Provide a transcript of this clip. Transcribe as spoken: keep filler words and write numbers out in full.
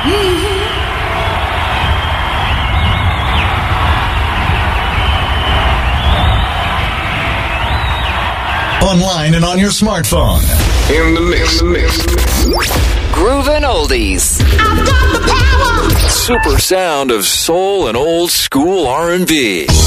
Online and on your smartphone. In the mix. In the mix. Groovin' Oldies. I've got the power. Super sound of soul and old school R and B.